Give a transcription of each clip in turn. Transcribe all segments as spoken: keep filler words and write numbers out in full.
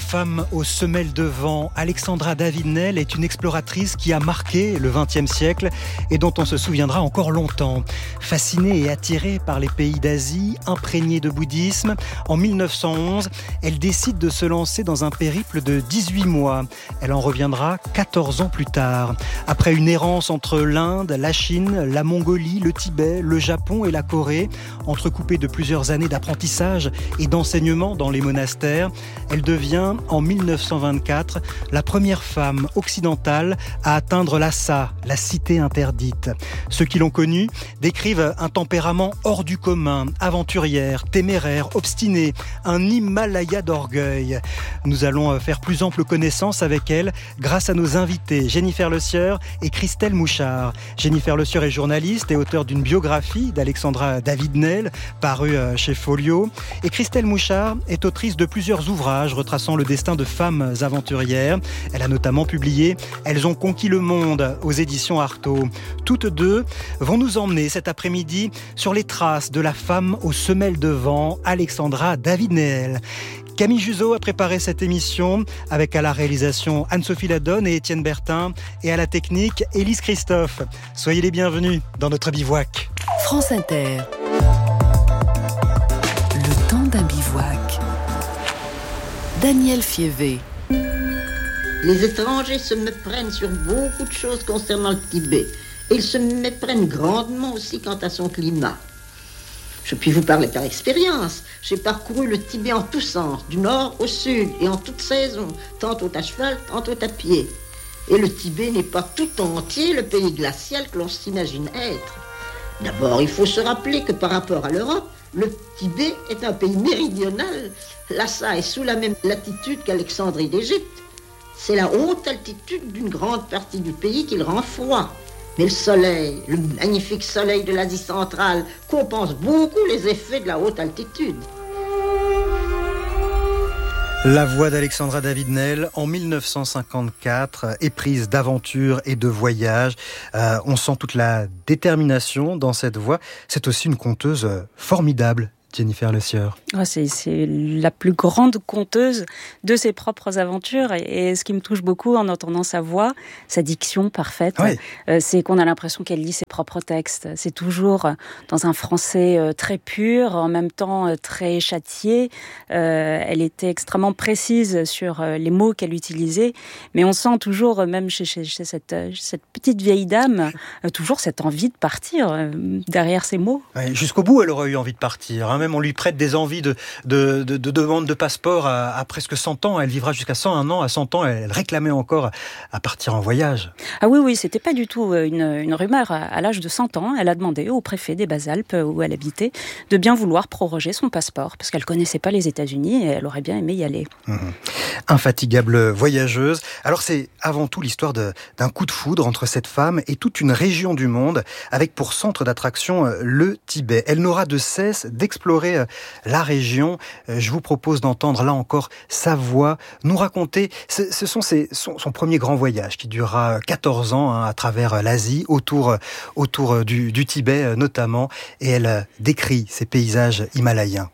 femme aux semelles de vent, Alexandra David-Néel est une exploratrice qui a marqué le vingtième siècle et dont on se souviendra encore longtemps. Fascinée et attirée par les pays d'Asie, imprégnée de bouddhisme, en mille neuf cent onze, elle décide de se lancer dans un périple de dix-huit mois. Elle en reviendra quatorze ans plus tard. Après une errance entre l'Inde, la Chine, la Mongolie, le Tibet, le Japon et la Corée, entrecoupée de plusieurs années d'apprentissage et d'enseignement dans les monastères, elle devient, en mille neuf cent vingt-quatre, la première femme occidentale à atteindre Lhasa, la cité interdite. Ceux qui l'ont connue décrivent un tempérament hors du commun, aventurière, téméraire, obstinée, un Himalaya d'orgueil. Nous allons faire plus ample connaissance avec elle grâce à nos invités, Jennifer Le Sieur et Christelle Mouchard. Jennifer Le Sieur est journaliste et auteure d'une biographie d'Alexandra David-Néel, parue chez Folio. Et Christelle Mouchard est autrice de plusieurs ouvrages retraçant le destin de femmes aventurières. Elle a notamment publié « Elles ont conquis le monde » aux éditions Artaud. Toutes deux vont nous emmener cet après-midi sur les traces de la femme aux semelles de vent, Alexandra David-Néel. Camille Juzot a préparé cette émission avec à la réalisation Anne-Sophie Ladonne et Étienne Bertin et à la technique Élise Christophe. Soyez les bienvenus dans notre bivouac. France Inter. Le temps d'un bivouac. Daniel Fievé. Les étrangers se méprennent sur beaucoup de choses concernant le Tibet. Et ils se méprennent grandement aussi quant à son climat. Je puis vous parler par expérience. J'ai parcouru le Tibet en tous sens, du nord au sud et en toutes saisons, tantôt à cheval, tantôt à pied. Et le Tibet n'est pas tout entier le pays glacial que l'on s'imagine être. D'abord, il faut se rappeler que par rapport à l'Europe, le Tibet est un pays méridional. Lhasa est sous la même latitude qu'Alexandrie d'Égypte. C'est la haute altitude d'une grande partie du pays qui le rend froid. Mais le soleil, le magnifique soleil de l'Asie centrale, compense beaucoup les effets de la haute altitude. La voix d'Alexandra David-Néel en mille neuf cent cinquante-quatre, éprise d'aventure et de voyage. Euh, on sent toute la détermination dans cette voix. C'est aussi une conteuse formidable. Jennifer Le Sieur. Oh, c'est, c'est la plus grande conteuse de ses propres aventures et, et ce qui me touche beaucoup en entendant sa voix, sa diction parfaite, oui. euh, c'est qu'on a l'impression qu'elle lit ses propres textes. C'est toujours dans un français euh, très pur, en même temps euh, très châtié. Euh, elle était extrêmement précise sur euh, les mots qu'elle utilisait, mais on sent toujours, euh, même chez, chez, chez cette, euh, cette petite vieille dame, euh, toujours cette envie de partir euh, derrière ces mots. Oui, jusqu'au bout, elle aurait eu envie de partir, hein. Même on lui prête des envies de, de, de, de demande de passeport à, à presque cent ans. Elle vivra jusqu'à cent un ans. À cent ans, elle réclamait encore à partir en voyage. Ah oui, oui, c'était pas du tout une, une rumeur. À l'âge de cent ans, elle a demandé au préfet des Bas-Alpes, où elle habitait, de bien vouloir proroger son passeport, parce qu'elle connaissait pas les États-Unis et elle aurait bien aimé y aller. Mmh. Infatigable voyageuse. Alors c'est avant tout l'histoire de, d'un coup de foudre entre cette femme et toute une région du monde, avec pour centre d'attraction le Tibet. Elle n'aura de cesse d'explorer la région. Je vous propose d'entendre là encore sa voix nous raconter. Ce, ce sont ses, son, son premier grand voyage qui durera quatorze ans hein, à travers l'Asie, autour, autour du, du Tibet notamment, et elle décrit ces paysages himalayens.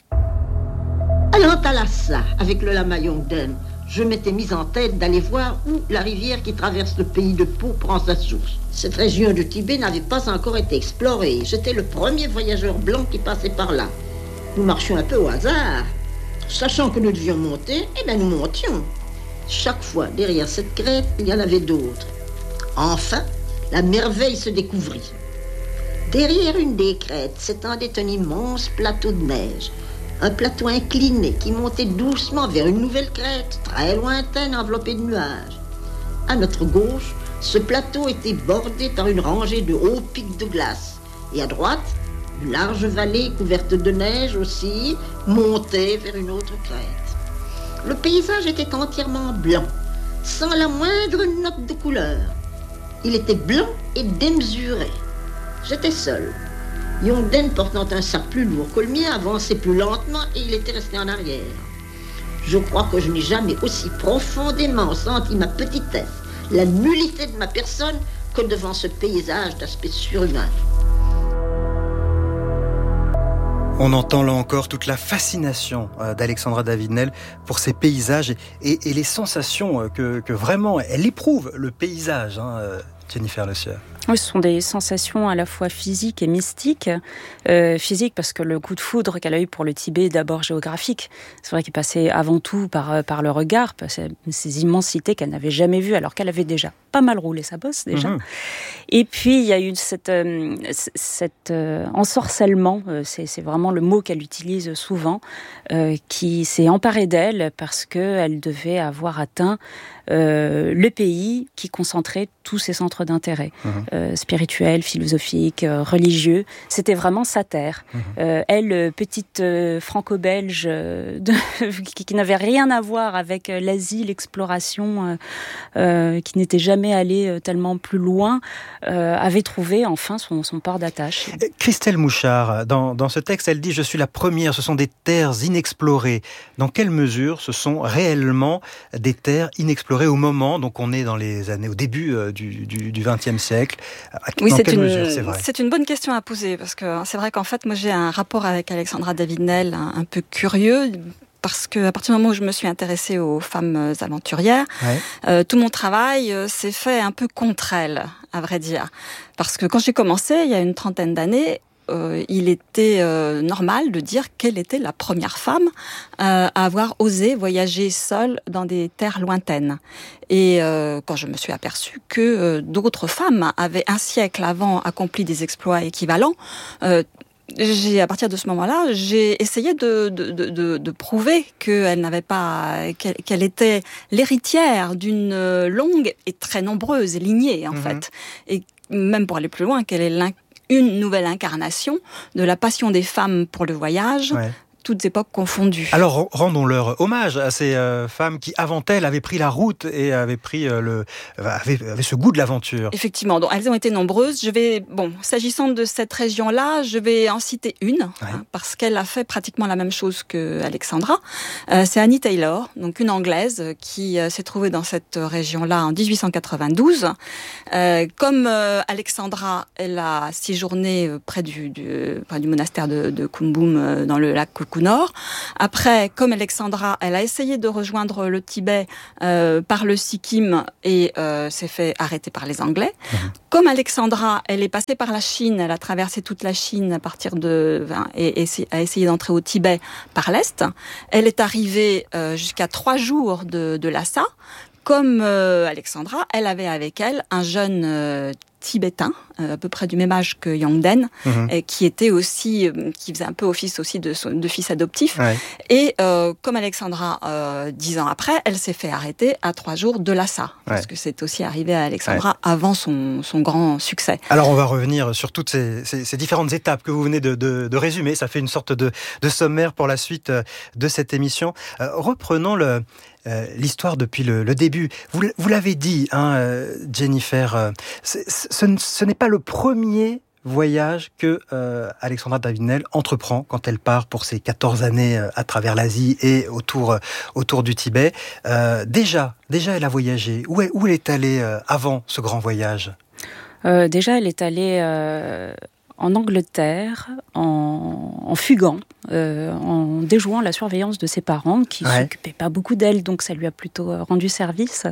Allant à Lhasa, avec le lama Yongden, je m'étais mise en tête d'aller voir où la rivière qui traverse le pays de Pau prend sa source. Cette région du Tibet n'avait pas encore été explorée. J'étais le premier voyageur blanc qui passait par là. Nous marchions un peu au hasard. Sachant que nous devions monter, eh bien nous montions. Chaque fois, derrière cette crête, il y en avait d'autres. Enfin, la merveille se découvrit. Derrière une des crêtes s'étendait un immense plateau de neige. Un plateau incliné qui montait doucement vers une nouvelle crête, très lointaine, enveloppée de nuages. À notre gauche, ce plateau était bordé par une rangée de hauts pics de glace. Et à droite, une large vallée couverte de neige aussi montait vers une autre crête. Le paysage était entièrement blanc, sans la moindre note de couleur. Il était blanc et démesuré. J'étais seule. Yongden, portant un sac plus lourd que le mien, avançait plus lentement et il était resté en arrière. Je crois que je n'ai jamais aussi profondément senti ma petitesse, la nullité de ma personne, que devant ce paysage d'aspect surhumain. On entend là encore toute la fascination d'Alexandra David-Nesle pour ces paysages et, et les sensations que, que vraiment elle éprouve, le paysage, hein, Jennifer Le Sieur. Oui, ce sont des sensations à la fois physiques et mystiques. Euh, physique parce que le coup de foudre qu'elle a eu pour le Tibet est d'abord géographique. C'est vrai qu'il passait avant tout par, par le regard, ces, ces immensités qu'elle n'avait jamais vues, alors qu'elle avait déjà pas mal roulé sa bosse déjà. Mmh. Et puis il y a eu cette, euh, cet euh, ensorcellement, euh, c'est, c'est vraiment le mot qu'elle utilise souvent, euh, qui s'est emparé d'elle parce qu'elle devait avoir atteint euh, le pays qui concentrait tous ses centres d'intérêt. Mmh. Euh, spirituel, philosophique, euh, religieux. C'était vraiment sa terre. Mmh. Euh, elle, petite euh, franco-belge euh, de, qui, qui n'avait rien à voir avec euh, l'Asie, l'exploration, euh, euh, qui n'était jamais allée euh, tellement plus loin, euh, avait trouvé enfin son, son port d'attache. Christelle Mouchard, dans, dans ce texte, elle dit « Je suis la première, ce sont des terres inexplorées ». Dans quelle mesure ce sont réellement des terres inexplorées au moment, donc on est dans les années, au début euh, du, du, du vingtième siècle. Oui, c'est une, mesure, c'est, c'est une bonne question à poser, parce que c'est vrai qu'en fait, moi j'ai un rapport avec Alexandra David-Nesle un, un peu curieux, parce qu'à partir du moment où je me suis intéressée aux femmes aventurières, ouais. euh, tout mon travail euh, s'est fait un peu contre elles, à vrai dire. Parce que quand j'ai commencé, il y a une trentaine d'années, Euh, il était euh, normal de dire quelle était la première femme euh, à avoir osé voyager seule dans des terres lointaines. Et euh, quand je me suis aperçue que euh, d'autres femmes avaient un siècle avant accompli des exploits équivalents, euh, j'ai, à partir de ce moment-là, j'ai essayé de, de, de, de prouver qu'elle n'avait pas, qu'elle, qu'elle était l'héritière d'une longue et très nombreuse lignée, en mmh. fait. Et même pour aller plus loin, qu'elle est l'in- une nouvelle incarnation de la passion des femmes pour le voyage, ouais. toutes époques confondues. Alors rendons-leur hommage à ces euh, femmes qui, avant elles, avaient pris la route et avaient pris euh, le, avaient, avaient ce goût de l'aventure. Effectivement, donc elles ont été nombreuses. Je vais, bon, s'agissant de cette région-là, je vais en citer une ouais. hein, parce qu'elle a fait pratiquement la même chose que Alexandra. Euh, c'est Annie Taylor, donc une Anglaise qui euh, s'est trouvée dans cette région-là en dix-huit cent quatre-vingt-douze. Euh, comme euh, Alexandra, elle a séjourné près du, du, enfin, du monastère de, de Kumbum euh, dans le lac Nord. Après, comme Alexandra, elle a essayé de rejoindre le Tibet euh, par le Sikkim et euh, s'est fait arrêter par les Anglais. Mmh. Comme Alexandra, elle est passée par la Chine, elle a traversé toute la Chine à partir de enfin, et, et a essayé d'entrer au Tibet par l'est. Elle est arrivée euh, jusqu'à trois jours de, de Lhasa. Comme euh, Alexandra, elle avait avec elle un jeune euh, tibétain, euh, à peu près du même âge que Yongden, mmh. et qui était aussi, euh, qui faisait un peu office aussi de, son, de fils adoptif. Ouais. Et euh, comme Alexandra, euh, dix ans après, elle s'est fait arrêter à trois jours de Lhasa, ouais. parce que c'est aussi arrivé à Alexandra ouais. avant son, son grand succès. Alors on va revenir sur toutes ces, ces, ces différentes étapes que vous venez de, de, de résumer. Ça fait une sorte de, de sommaire pour la suite de cette émission. Euh, reprenons le Euh, l'histoire depuis le, le début. Vous, vous l'avez dit, hein, euh, Jennifer, euh, c'est, ce, ce n'est pas le premier voyage que euh, Alexandra David-Nesle entreprend quand elle part pour ses quatorze années euh, à travers l'Asie et autour, euh, autour du Tibet. Euh, déjà, déjà, elle a voyagé. Où, est, où elle est allée euh, avant ce grand voyage ? euh, Déjà, elle est allée... Euh... en Angleterre, en, en fuguant, euh, en déjouant la surveillance de ses parents, qui ne ouais. s'occupaient pas beaucoup d'elle, donc ça lui a plutôt rendu service.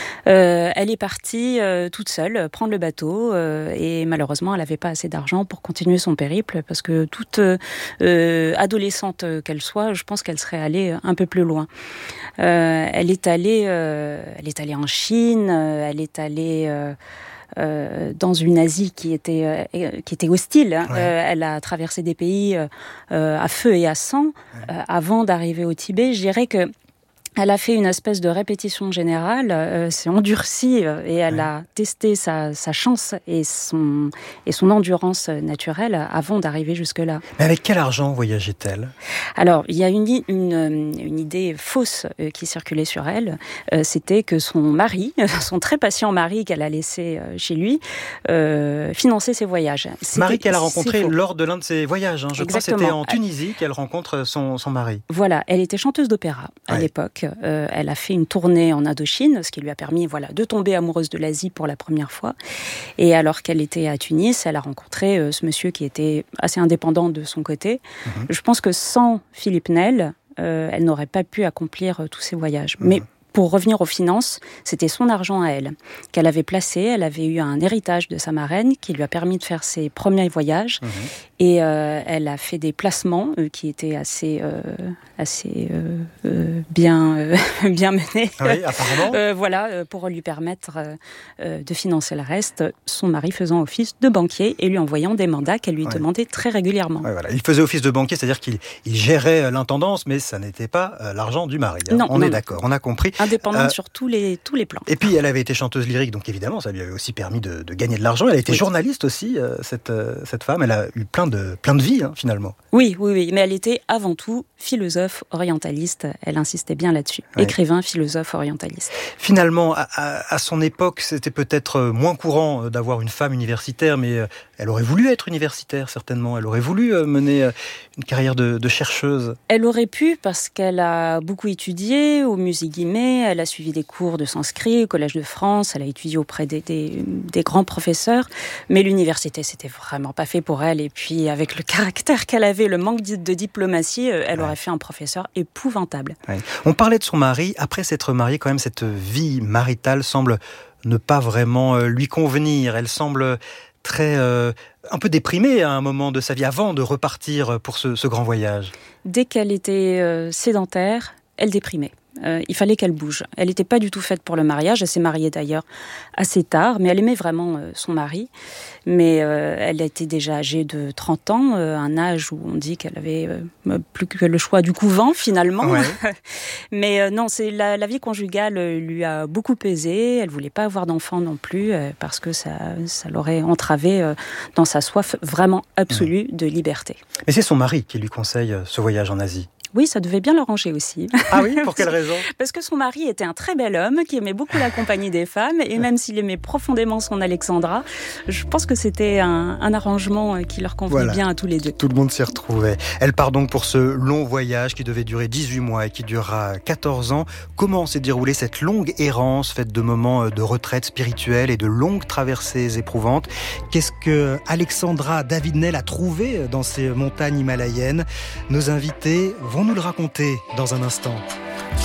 Euh, elle est partie euh, toute seule, prendre le bateau, euh, et malheureusement, elle n'avait pas assez d'argent pour continuer son périple, parce que toute euh, adolescente qu'elle soit, je pense qu'elle serait allée un peu plus loin. Euh, elle est allée, euh, elle est allée en Chine, elle est allée... Euh, Euh, dans une Asie qui était euh, qui était hostile. Ouais. Euh, elle a traversé des pays euh, à feu et à sang ouais. euh, avant d'arriver au Tibet. Je dirais que elle a fait une espèce de répétition générale, euh, s'est endurcie euh, et elle ouais. a testé sa, sa chance et son, et son endurance naturelle avant d'arriver jusque-là. Mais avec quel argent voyageait-elle ? Alors, il y a une, une, une idée fausse euh, qui circulait sur elle. Euh, c'était que son mari, son très patient mari qu'elle a laissé euh, chez lui, euh, finançait ses voyages. C'était, mari qu'elle a rencontré lors de l'un de ses voyages. Hein. Je Exactement. crois que c'était en Tunisie qu'elle rencontre son, son mari. Voilà, elle était chanteuse d'opéra à ouais. l'époque. époque, euh, elle a fait une tournée en Indochine, ce qui lui a permis voilà, de tomber amoureuse de l'Asie pour la première fois. Et alors qu'elle était à Tunis, elle a rencontré euh, ce monsieur qui était assez indépendant de son côté. Mmh. Je pense que sans Philippe Nel, euh, elle n'aurait pas pu accomplir euh, tous ces voyages. Mmh. Mais pour revenir aux finances, c'était son argent à elle, qu'elle avait placé. Elle avait eu un héritage de sa marraine qui lui a permis de faire ses premiers voyages. Mmh. Et euh, elle a fait des placements euh, qui étaient assez, euh, assez euh, euh, bien, euh, bien menés. Oui, apparemment. Euh, voilà, pour lui permettre euh, de financer le reste, son mari faisant office de banquier et lui envoyant des mandats qu'elle lui ouais. demandait très régulièrement. Ouais, voilà. Il faisait office de banquier, c'est-à-dire qu'il il gérait l'intendance, mais ça n'était pas euh, l'argent du mari. Hein. Non, on non, est d'accord, on a compris. Indépendante euh, sur tous les, tous les plans. Et puis, elle avait été chanteuse lyrique, donc évidemment, ça lui avait aussi permis de, de gagner de l'argent. Elle a été oui. journaliste aussi, euh, cette, euh, cette femme. Elle a eu plein de, plein de vie, hein, finalement. Oui, oui, oui, mais elle était avant tout philosophe orientaliste. Elle insistait bien là-dessus. Ouais. Écrivain, philosophe orientaliste. Finalement, à, à, à son époque, c'était peut-être moins courant d'avoir une femme universitaire, mais elle aurait voulu être universitaire, certainement. Elle aurait voulu mener une carrière de, de chercheuse. Elle aurait pu, parce qu'elle a beaucoup étudié au musée Guimet, elle a suivi des cours de sanskrit au Collège de France, elle a étudié auprès des, des, des grands professeurs, mais l'université, c'était vraiment pas fait pour elle. Et puis, avec le caractère qu'elle avait, le manque de diplomatie, elle ouais. aurait fait un professeur épouvantable. Ouais. On parlait de son mari. Après s'être mariée, quand même, cette vie maritale semble ne pas vraiment lui convenir. Elle semble très... Euh, un peu déprimée à un moment de sa vie, avant de repartir pour ce, ce grand voyage. Dès qu'elle était euh, sédentaire, elle déprimait. Euh, il fallait qu'elle bouge. Elle n'était pas du tout faite pour le mariage. Elle s'est mariée d'ailleurs assez tard, mais elle aimait vraiment euh, son mari. Mais euh, elle était déjà âgée de trente ans, euh, un âge où on dit qu'elle avait euh, plus que le choix du couvent finalement. Ouais. Mais euh, non, c'est la, la vie conjugale lui a beaucoup pesé. Elle voulait pas avoir d'enfant non plus euh, parce que ça, ça l'aurait entravée euh, dans sa soif vraiment absolue mmh. de liberté. Mais c'est son mari qui lui conseille ce voyage en Asie. Oui, ça devait bien l'arranger aussi. Ah oui, pour quelle raison ? Parce que son mari était un très bel homme qui aimait beaucoup la compagnie des femmes, et même s'il aimait profondément son Alexandra, je pense que c'était un, un arrangement qui leur convenait voilà. bien à tous les deux. Tout le monde s'y retrouvait. Elle part donc pour ce long voyage qui devait durer dix-huit mois et qui durera quatorze ans. Comment s'est déroulée cette longue errance faite de moments de retraite spirituelle et de longues traversées éprouvantes ? Qu'est-ce que Alexandra David-Nel a trouvé dans ces montagnes himalayennes ? Nos invités vont nous le raconter dans un instant.